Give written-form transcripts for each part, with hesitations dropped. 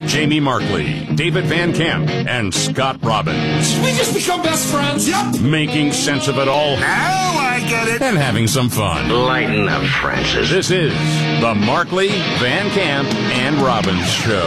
Jamie Markley, David Van Camp, and Scott Robbins. We just become best friends. Yep. Making sense of it all. Now I get it. And having some fun. Lighten up, Francis. This is the Markley, Van Camp, and Robbins Show.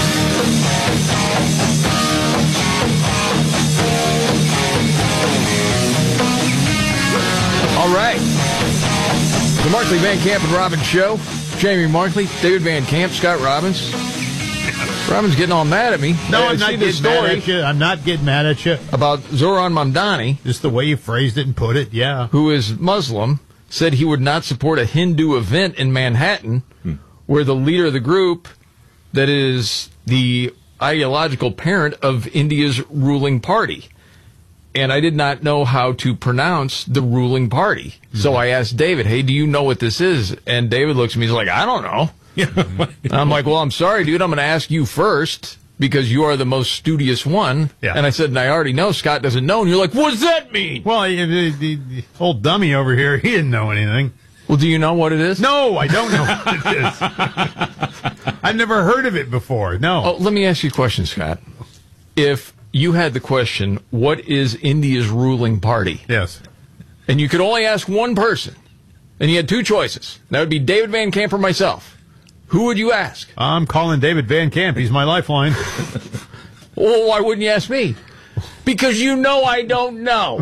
All right. The Markley, Van Camp, and Robbins Show. Jamie Markley, David Van Camp, Scott Robbins. Robbins getting all mad at me. No, I'm not getting mad at you. I'm not getting mad at you. About Zoran Mamdani. Just the way you phrased it and put it, yeah. Who is Muslim, said he would not support a Hindu event in Manhattan where the leader of the group, that is the ideological parent of India's ruling party. And I did not know how to pronounce the ruling party. So I asked David, hey, do you know what this is? And David looks at me, he's like, I don't know. I'm like, well, I'm sorry, dude. I'm going to ask you first because you are the most studious one. Yeah. And I said, and I already know Scott doesn't know. And you're like, what does that mean? Well, the old dummy over here, he didn't know anything. Well, do you know what it is? No, I don't know what it is. I've never heard of it before. No. Oh, let me ask you a question, Scott. If you had the question, what is India's ruling party? Yes. And you could only ask one person, and you had two choices. That would be David Van Camp or myself. Who would you ask? I'm calling David Van Camp. He's my lifeline. Well, why wouldn't you ask me? Because you know I don't know.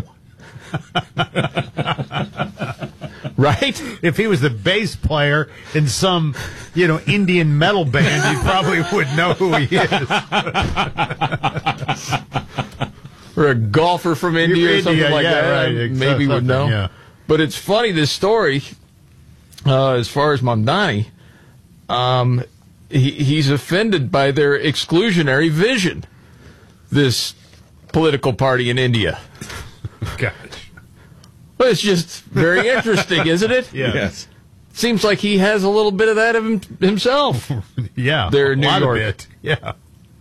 Right? If he was the bass player in some, Indian metal band, you probably would know who he is. Or a golfer from India or something like that. Right. Maybe would know. Yeah. But it's funny, this story, as far as Mamdani, he's offended by their exclusionary vision, this political party in India. Gosh. Well, it's just very interesting, isn't it? Yeah. Yes. Seems like he has a little bit of that of himself. Yeah. There in New York. York. Of it. Yeah.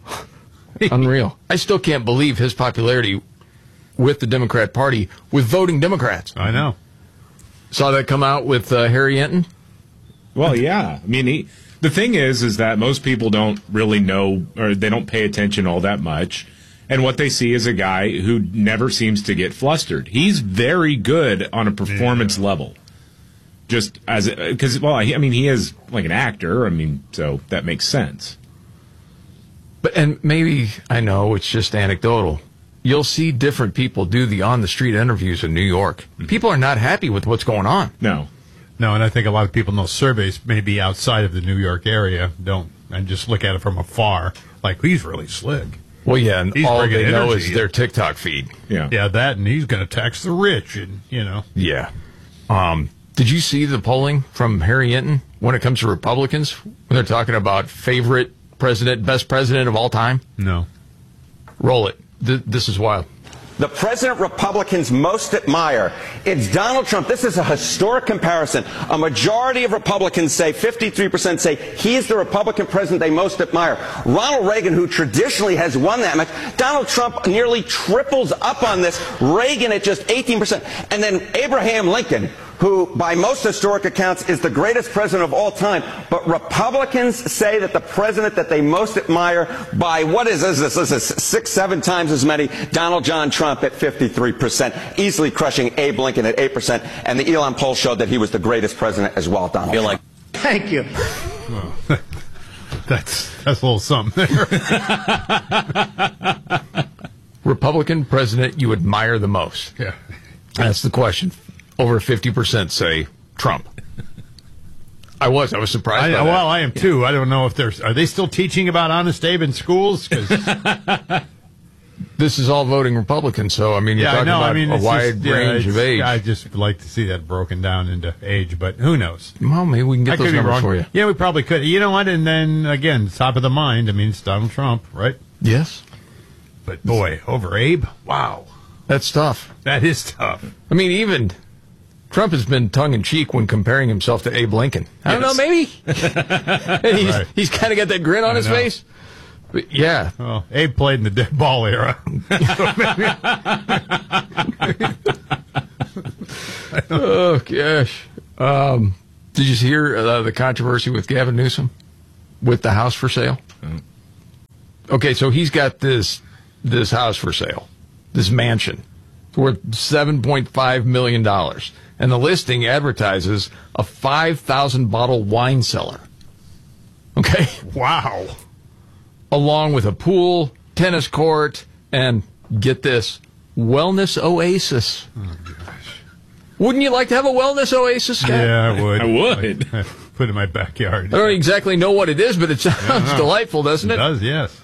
Unreal. I still can't believe his popularity with the Democrat Party, with voting Democrats. I know. Saw that come out with Harry Enton? Well, yeah. I mean, the thing is that most people don't really know, or they don't pay attention all that much. And what they see is a guy who never seems to get flustered. He's very good on a performance level. Just as, because, well, he is like an actor. So that makes sense. And maybe, I know it's just anecdotal, you'll see different people do the on-the-street interviews in New York. People are not happy with what's going on. No, and I think a lot of people know surveys maybe outside of the New York area and just look at it from afar, like, he's really slick. Well, yeah, and he's all they know energy. is their TikTok feed. Yeah, that, and he's going to tax the rich, and, Yeah. Did you see the polling from Harry Enton when it comes to Republicans, when they're talking about favorite president, best president of all time? No. Roll it. This is wild. The president Republicans most admire, it's Donald Trump. This is a historic comparison. A majority of Republicans say, 53% say, he's the Republican president they most admire. Ronald Reagan, who traditionally has won that much, Donald Trump nearly triples up on this. Reagan at just 18%. And then Abraham Lincoln, who by most historic accounts is the greatest president of all time. But Republicans say that the president that they most admire by, what is this? This is 6-7 times as many, Donald John Trump at 53%, easily crushing Abe Lincoln at 8%. And the Elon poll showed that he was the greatest president as well, Donald Trump. Thank you. Well, that's a little something there. Republican president you admire the most? Yeah. That's the question. Over 50% say Trump. I was surprised by that. Well, I am too. I don't know if are they still teaching about Honest Abe in schools? This is all voting Republican, so, you're talking about a wide range of age. I just like to see that broken down into age, but who knows? Well, maybe we can get those numbers for you. Yeah, we probably could. You know what? And then, again, top of the mind, it's Donald Trump, right? Yes. But, boy, over Abe? Wow. That's tough. That is tough. Even Trump has been tongue-in-cheek when comparing himself to Abe Lincoln. I don't know, maybe. He's kind of got that grin on his face. But yeah. Well, Abe played in the dead ball era. Oh, gosh. Did you hear the controversy with Gavin Newsom with the house for sale? Okay, so he's got this house for sale, this mansion. It's worth $7.5 million. And the listing advertises a 5,000 bottle wine cellar. Okay? Wow. Along with a pool, tennis court, and get this, wellness oasis. Oh, gosh. Wouldn't you like to have a wellness oasis, Scott? Yeah, I would. I would. Like, put it in my backyard. I don't exactly know what it is, but it sounds delightful, doesn't it? It does, yes.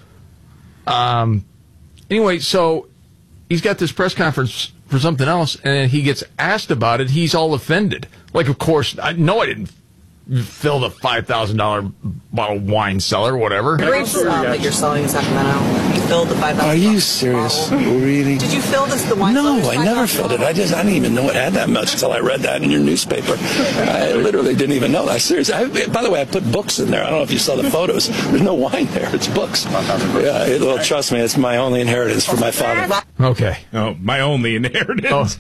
Anyway, so he's got this press conference for something else, and he gets asked about it. He's all offended. Like, of course, I didn't fill the $5,000 bottle wine cellar, whatever. Grapes that you're selling in Sacramento. You filled the 5,000. Are you serious? Really? Did you fill the wine No, cellar? I never filled it. I didn't even know it had that much until I read that in your newspaper. I literally didn't even know that. Seriously. By the way, I put books in there. I don't know if you saw the photos. There's no wine there. It's books. Yeah, well, trust me, it's my only inheritance from my father. Okay. Oh, my only inheritance.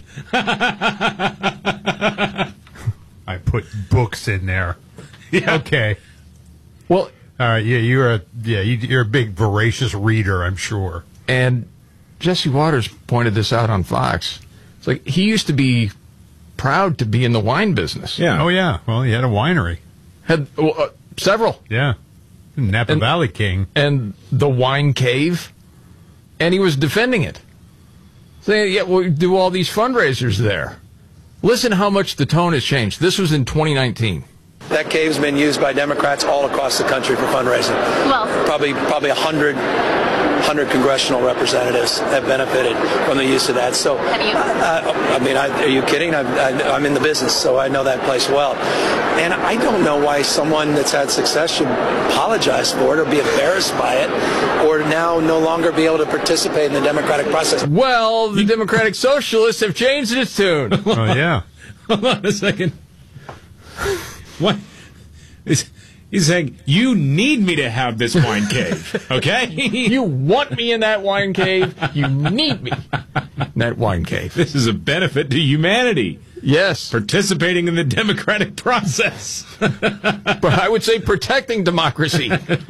I put books in there. Yeah. Okay. Well, All right. Yeah, you're a big voracious reader, I'm sure. and Jesse Waters pointed this out on Fox. It's like he used to be proud to be in the wine business. Yeah. Oh yeah. Well, he had a winery. Had several. Yeah. Napa Valley King. And the wine cave, and he was defending it. Saying, yeah, we do all these fundraisers there. Listen how much the tone has changed. This was in 2019. That cave's been used by Democrats all across the country for fundraising. Well, Probably 100 congressional representatives have benefited from the use of that. So, Have you? Are you kidding? I'm in the business, so I know that place well. And I don't know why someone that's had success should apologize for it or be embarrassed by it or now no longer be able to participate in the democratic process. Well, the Democratic Socialists have changed its tune. Oh yeah. Hold on a second. What? He's saying, you need me to have this wine cave, okay? You want me in that wine cave. You need me in that wine cave. This is a benefit to humanity. Yes. Participating in the democratic process. But I would say protecting democracy.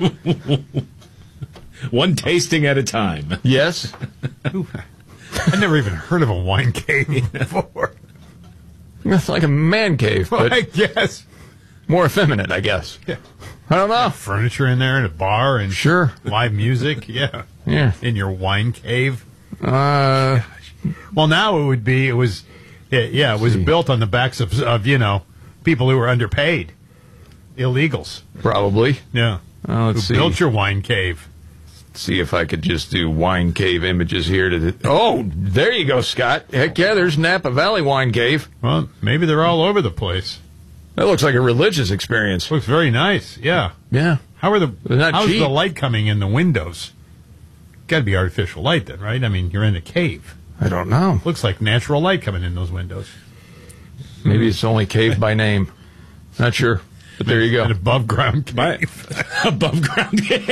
One tasting at a time. Yes. I never even heard of a wine cave before. It's like a man cave, Well, but I guess. more effeminate, I guess. Yeah. I don't know. Furniture in there and a bar and Sure. live music. Yeah. Yeah. In your wine cave. Uh, Well, now it was built on the backs of people who were underpaid, illegals. probably. Yeah. Let's Who see. built your wine cave? See if I could just do wine cave images here. Oh, there you go, Scott. Heck yeah, there's Napa Valley Wine Cave. Well, maybe they're all over the place. That looks like a religious experience. Looks very nice. Yeah. Yeah. How's not cheap. the light coming in the windows? Got to be artificial light then, right? I mean, you're in a cave. I don't know. Looks like natural light coming in those windows. Maybe it's only cave by name. Not sure. But there you go. An above ground cave. Above ground cave.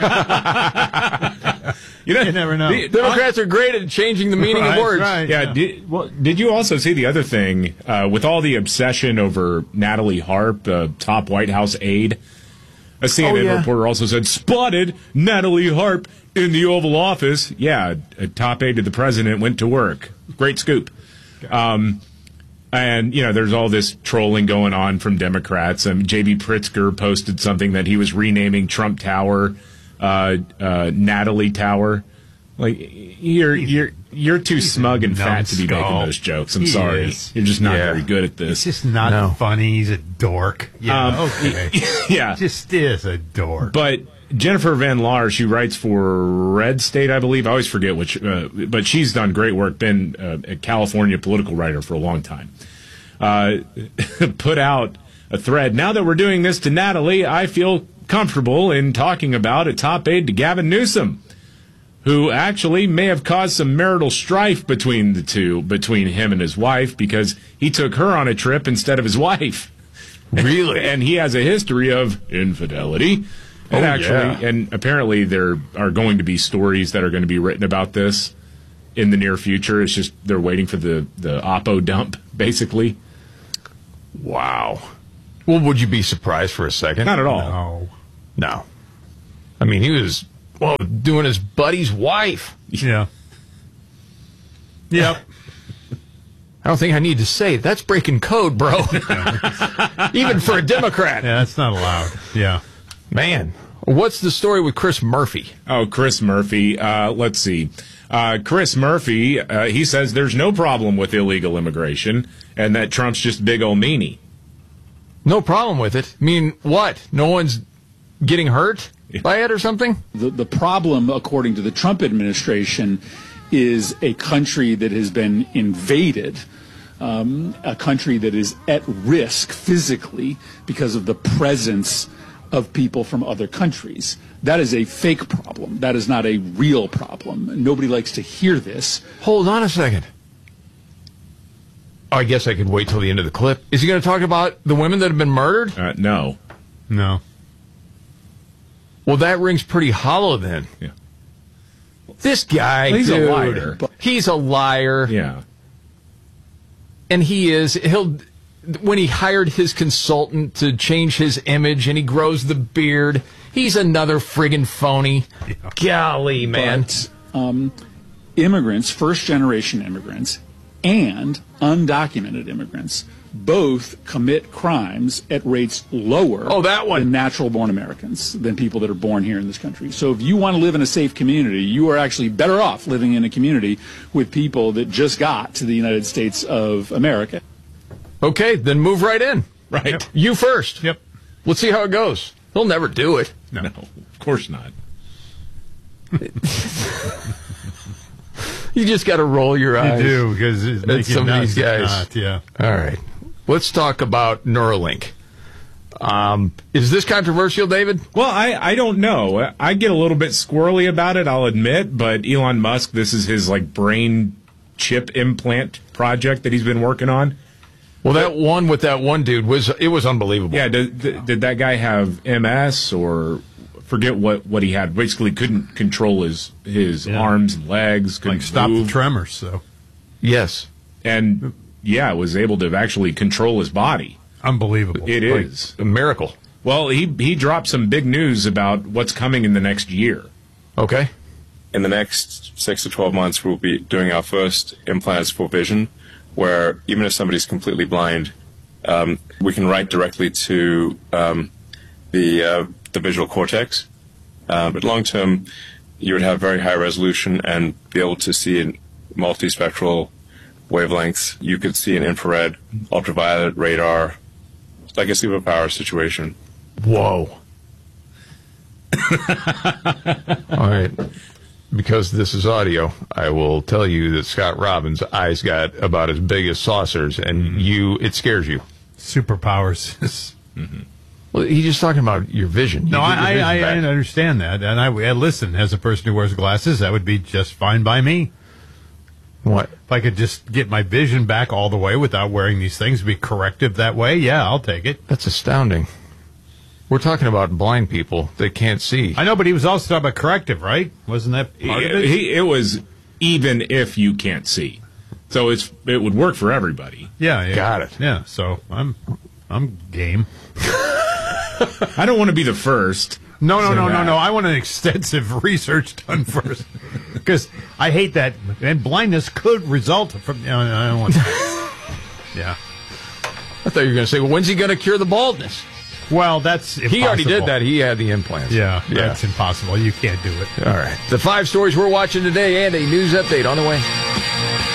You never know. Democrats are great at changing the meaning of Right, words. right. Yeah. Did you also see the other thing with all the obsession over Natalie Harp, the top White House aide? A CNN reporter also said, spotted Natalie Harp in the Oval Office. Yeah, a top aide to the president went to work. Great scoop. And, there's all this trolling going on from Democrats. J.B. Pritzker posted something that he was renaming Trump Tower Natalie Tower. Like, you're too smug and fat to be making those jokes. I'm sorry. You're just not very good at this. He's just not funny. He's a dork. Yeah, okay. Yeah. Just is a dork. But Jennifer Van Laar, she writes for Red State, I believe. I always forget which, but she's done great work, been a California political writer for a long time. Put out a thread. Now that we're doing this to Natalie, I feel comfortable in talking about a top aide to Gavin Newsom, who actually may have caused some marital strife between him and his wife, because he took her on a trip instead of his wife. Really? And he has a history of infidelity. And and apparently there are going to be stories that are going to be written about this in the near future. It's just they're waiting for the Oppo dump, basically. Wow. Well, would you be surprised for a second? Not at all. No. I mean, he was Well, doing his buddy's wife. Yeah. Yep. I don't think I need to say it. That's breaking code, bro. Even for a Democrat. Yeah, that's not allowed. Yeah. Man, what's the story with Chris Murphy? Oh, Chris Murphy. Let's see. Chris Murphy, he says there's no problem with illegal immigration and that Trump's just big old meanie. No problem with it. I mean, what? No one's getting hurt by it or something? The problem, according to the Trump administration, is a country that has been invaded, a country that is at risk physically because of the presence of people from other countries. That is a fake problem. That is not a real problem. Nobody likes to hear this. Hold on a second. Oh, I guess I could wait till the end of the clip. Is he going to talk about the women that have been murdered? No. No. Well, that rings pretty hollow then. Yeah. This guy, he's dude, a liar. He's a liar. Yeah. And when he hired his consultant to change his image and he grows the beard, he's another friggin' phony. Yeah. Golly, man. But, immigrants, first-generation immigrants, and undocumented immigrants both commit crimes at rates lower than natural-born Americans, than people that are born here in this country. So if you want to live in a safe community, you are actually better off living in a community with people that just got to the United States of America. Okay, then move right in. Right. Yep. You first. Yep. Let's see how it goes. He'll never do it. No, of course not. You just got to roll your eyes. You do, because it's at making some of these nuts, guys. not, yeah. All right. Let's talk about Neuralink. Is this controversial, David? Well, I don't know. I get a little bit squirrely about it, I'll admit, but Elon Musk, this is his brain chip implant project that he's been working on. Well, that one with that one dude was unbelievable. Yeah, did that guy have MS or forget what he had? Basically couldn't control his arms and legs, couldn't stop move. the tremors, so. Yes. And was able to actually control his body. Unbelievable. It is a miracle. Well, he dropped some big news about what's coming in the next year. Okay. In the next 6 to 12 months, we'll be doing our first implants for vision, where even if somebody's completely blind, we can write directly to the visual cortex. But long term, you would have very high resolution and be able to see in multispectral wavelengths. You could see an infrared, ultraviolet, radar, like a superpower situation. Whoa. All right. Because this is audio, I will tell you that Scott Robbins' eyes got about as big as saucers, and it scares you. Superpowers. Well, he's just talking about your vision. No, I understand that. And I listen, as a person who wears glasses, that would be just fine by me. What? If I could just get my vision back all the way without wearing these things, be corrective that way, yeah, I'll take it. That's astounding. We're talking about blind people that can't see. I know, but he was also talking about corrective, right? Wasn't that part of it? It was even if you can't see. So it would work for everybody. Yeah. Got it. Yeah, so I'm game. I don't want to be the first. No. I want an extensive research done first. Because I hate that. And blindness could result from... I don't want that. Yeah. I thought you were going to say, well, when's he going to cure the baldness? Well, that's impossible. He already did that. He had the implants. Yeah, that's impossible. You can't do it. All right. The 5 stories we're watching today and a news update on the way.